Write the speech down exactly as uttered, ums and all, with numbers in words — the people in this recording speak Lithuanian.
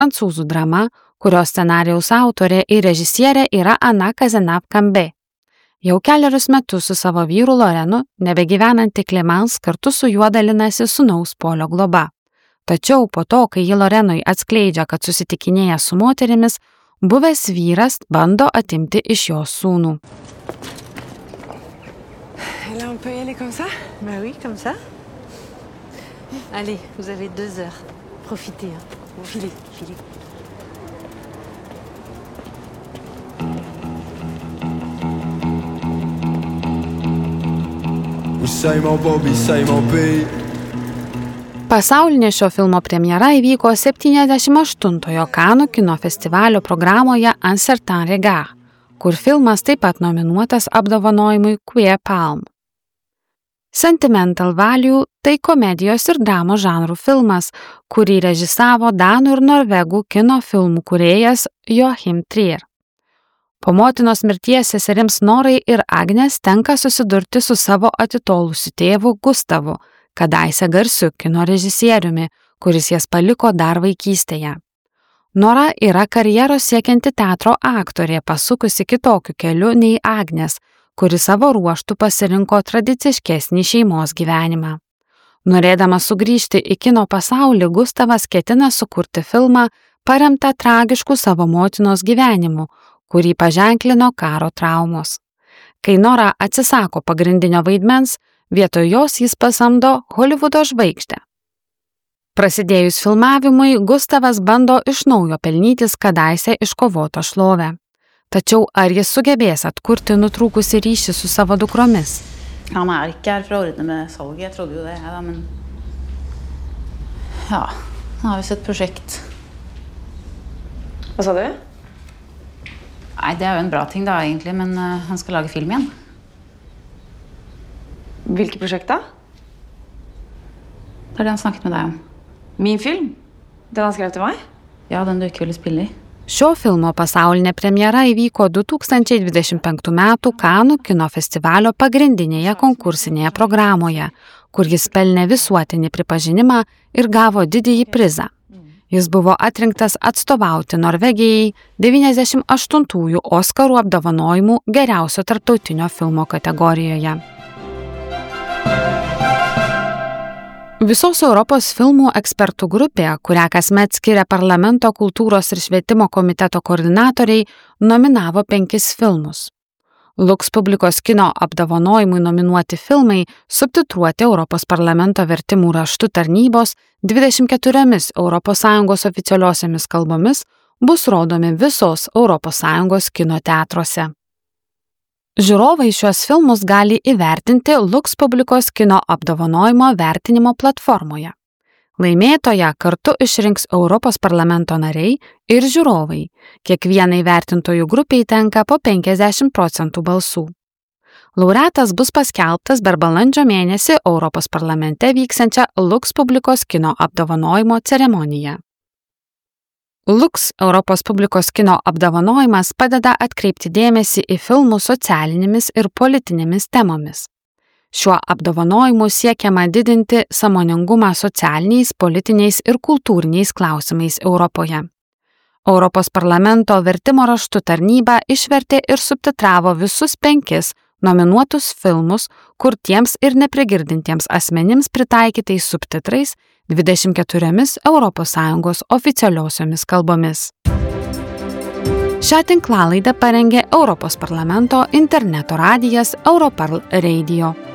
prancūzų drama, kurios scenarijaus autorė ir režisierė yra Ana Cazenave-Cambé. Jau keliarius metus su savo vyru Lorenu, nebegyvenanti Clemence, kartu su juo dalinasi sūnaus Polio globa. Tačiau po to, kai ji Lorenui atskleidžia, kad susitikinėja su moterimis, buvęs vyras bando atimti iš jos sūnų. Là, on peut y aller comme ça? Bah oui, comme ça. Allez, vous avez deux heures. Profitez, hein. Filez, filez. Pasaulinė šio filmo premjera įvyko septyniasdešimt aštuntojo Kanų kino festivalio programoje Un certain regard, kur filmas taip pat nominuotas apdovanojimui Queer Palm. Sentimental Value tai komedijos ir dramos žanrų filmas, kurį režisavo danų ir norvegų kino filmų kūrėjas Joachim Trier. Po motinos mirties seserims Norai ir Agnes tenka susidurti su savo atitolusiu tėvu Gustavu, kadaise garsiu kino režisieriumi, kuris jas paliko dar vaikystėje. Nora yra karjeros siekianti teatro aktorė, pasukusi kitokiu keliu nei Agnes, kuri savo ruoštų pasirinko tradiciškesnį šeimos gyvenimą. Norėdamas sugrįžti į kino pasaulį, Gustavas ketina sukurti filmą paremtą tragišku savo motinos gyvenimu, kurį paženklino karo traumos. Kai Nora atsisako pagrindinio vaidmens, vietoj jos jis pasamdo Holivudo žvaigždę. Prasidėjus filmavimui, Gustavas bando iš naujo pelnytis kadaise iškovotą šlovę. Tačiau ar jis sugebės atkurti nutrūkusį ryšį su savo dukromis? Han er ikke her for å ordne med salget, jeg trodde jo det, ja, men... Ja, han har jo et prosjekt. Hva sa du? Nei, det er jo en bra ting da, egentlig, men uh, han skal lage film igjen. Hvilket prosjekt da? Det er det han snakket med deg om. Min film? Den han skrev til meg? Ja, den du ikke ville spille i. Šio filmo pasaulinė premjera įvyko du tūkstančiai dvidešimt penktų metų Kanų kino festivalio pagrindinėje konkursinėje programoje, kur jis pelnė visuotinį pripažinimą ir gavo didįjį prizą. Jis buvo atrinktas atstovauti Norvegijai devyniasdešimt aštuntųjų Oskarų apdovanojimų geriausio tarptautinio filmo kategorijoje. Visos Europos filmų ekspertų grupė, kurią kasmet skiria Parlamento kultūros ir švietimo komiteto koordinatoriai, nominavo penkis filmus. Lux Publikos kino apdovanojimui nominuoti filmai, subtitruoti Europos parlamento vertimų raštų tarnybos dvidešimt keturiomis Europos Sąjungos oficialiosiomis kalbomis, bus rodomi visos Europos Sąjungos kino teatruose. Žiūrovai šiuos filmus gali įvertinti Lux Publikos kino apdovanojimo vertinimo platformoje. Laimėtoją kartu išrinks Europos parlamento nariai ir žiūrovai. Kiekvienai vertintojų grupiai tenka po penkiasdešimt procentų balsų. Laureatas bus paskelbtas per balandžio mėnesį Europos parlamente vyksiančią Lux Publikos kino apdovanojimo ceremoniją. Lux Europos publikos kino apdovanojimas padeda atkreipti dėmesį į filmų socialinėmis ir politinėmis temomis. Šiuo apdovanojimu siekiama didinti sąmoningumą socialiniais, politiniais ir kultūriniais klausimais Europoje. Europos parlamento vertimo raštų tarnyba išvertė ir subtitravo visus penkis nominuotus filmus, kurtiems ir neprigirdintiems asmenims pritaikytais subtitrais dvidešimt keturiomis Europos Sąjungos oficialiosiomis kalbomis. Šią tinklalaidę parengė Europos parlamento interneto radijas Europarl Radio.